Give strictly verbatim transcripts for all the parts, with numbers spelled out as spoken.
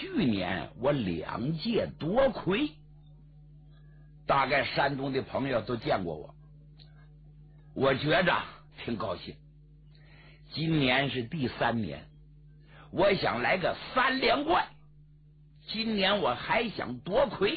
去年我两届夺魁，大概山东的朋友都见过我，我觉着挺高兴。今年是第三年，我想来个三连冠，今年我还想夺魁。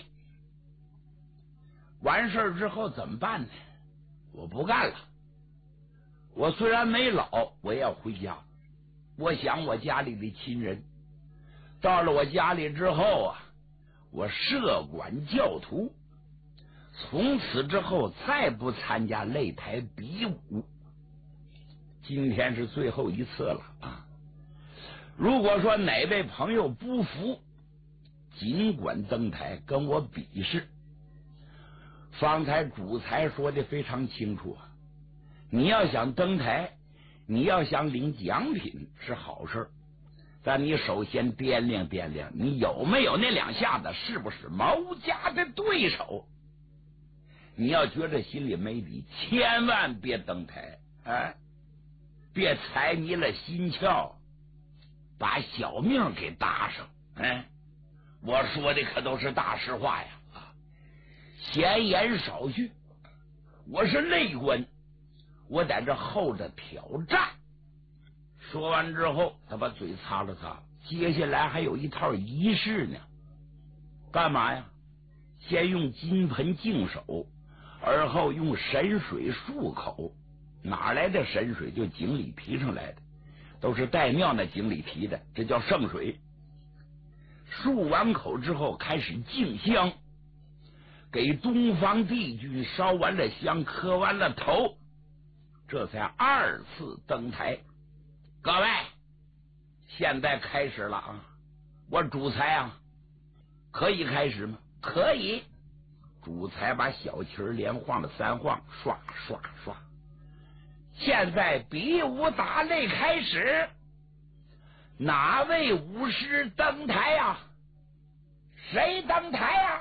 完事之后怎么办呢？我不干了。我虽然没老，我也要回家。我想我家里的亲人，到了我家里之后啊，我设管教徒，从此之后再不参加擂台比武。今天是最后一次了啊！如果说哪位朋友不服，尽管登台跟我比试。方才主裁说的非常清楚啊，你要想登台，你要想领奖品是好事，但你首先掂量掂量，你有没有那两下子，是不是毛家的对手？你要觉得心里没底，千万别登台，哎，别踩迷了心窍，把小命给搭上。哎，我说的可都是大实话呀。闲言少叙，我是内官，我在这候着挑战。说完之后，他把嘴擦了擦，接下来还有一套仪式呢。干嘛呀？先用金盆净手，而后用神水漱口。哪来的神水？就井里提上来的，都是带庙那井里提的，这叫圣水。漱完口之后，开始敬香。给东方帝君烧完了香，磕完了头，这才二次登台。各位，现在开始了啊！我主裁啊，可以开始吗？可以。主裁把小旗儿连晃了三晃，刷刷刷。现在比武打擂开始，哪位武师登台啊？谁登台啊？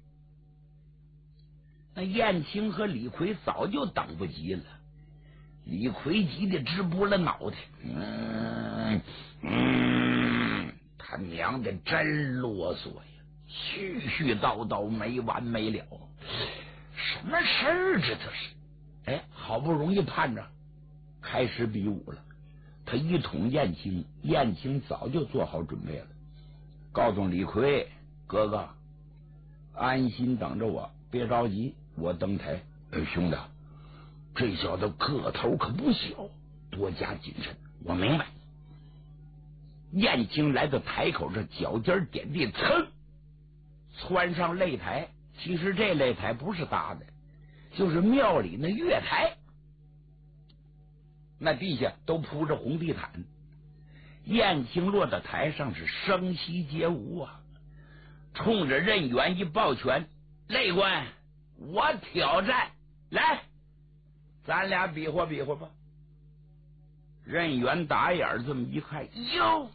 那燕青和李逵早就等不及了，李逵急得直拨了脑袋。嗯嗯，他娘的真啰嗦呀，絮絮叨叨没完没了，什么事儿这都是？哎，好不容易盼着开始比武了，他一捅燕青，燕青早就做好准备了，告诉李逵哥哥，安心等着我，别着急，我登台。哎，兄弟，这小子个头可不小，多加谨慎。我明白。燕青来到台口，这脚尖点地，噌，窜上擂台。其实这擂台不是搭的，就是庙里那月台，那地下都铺着红地毯。燕青落到台上是声息皆无啊，冲着任元一抱拳：“擂官，我挑战，来，咱俩比划比划吧。”任元打眼这么一看，哟，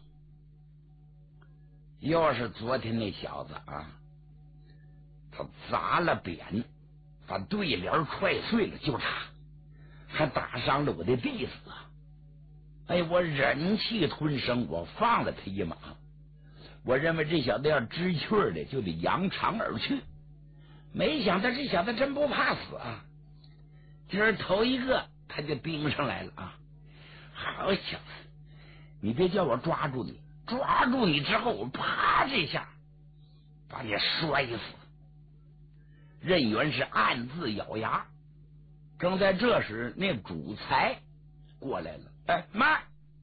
又是昨天那小子啊！他砸了扁，把对联踹碎了，就差还打伤了我的弟子啊！哎，我忍气吞声，我放了他一马。我认为这小子要知趣的，就得扬长而去。没想到这小子真不怕死啊！今儿头一个他就盯上来了啊！好小子，你别叫我抓住你，抓住你之后，我啪这下把你摔死。任元是暗自咬牙。正在这时，那主裁过来了。哎，慢！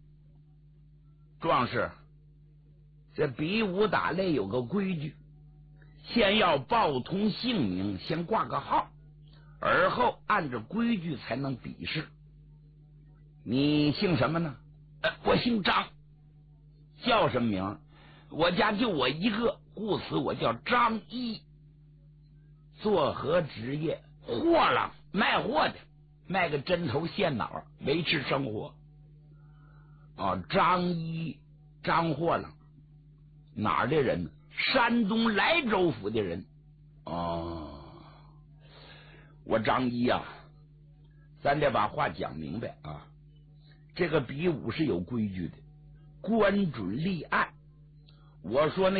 壮士，这比武打擂有个规矩，先要报通姓名，先挂个号，而后按照规矩才能比试。你姓什么呢？呃，我姓张。叫什么名？我家就我一个，故此我叫张一。作何职业？货郎，卖货的，卖个针头线脑维持生活。哦，张一，张货郎，哪儿的人呢？山东莱州府的人。哦，我张一啊，咱得把话讲明白啊。这个比武是有规矩的，官准立案。我说那